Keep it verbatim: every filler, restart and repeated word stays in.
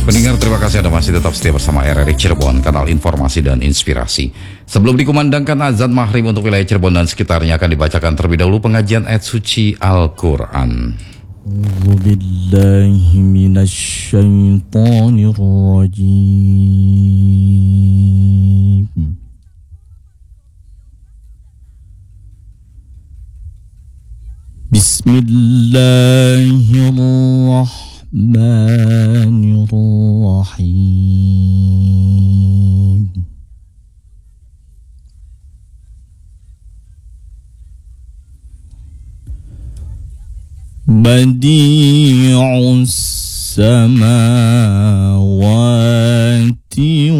Pendengar, terima kasih Anda masih tetap setia bersama R R I Cirebon, kanal informasi dan inspirasi. Sebelum dikumandangkan azan maghrib untuk wilayah Cirebon dan sekitarnya, akan dibacakan terlebih dahulu pengajian ayat suci Al-Quran. A'udzubillahi minasyaitonirrajim. Bismillahirrahmanirrahim. Badi'us samawati